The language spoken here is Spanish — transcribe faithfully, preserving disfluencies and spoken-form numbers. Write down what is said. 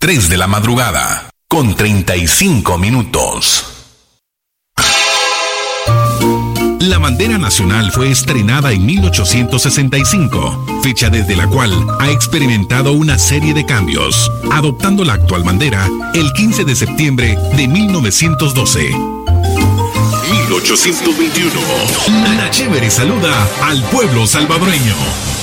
tres de la madrugada, con treinta y cinco minutos. La bandera nacional fue estrenada en mil ochocientos sesenta y cinco, fecha desde la cual ha experimentado una serie de cambios, adoptando la actual bandera el quince de septiembre de mil novecientos doce. mil ochocientos veintiuno. La Chévere saluda al pueblo salvadoreño.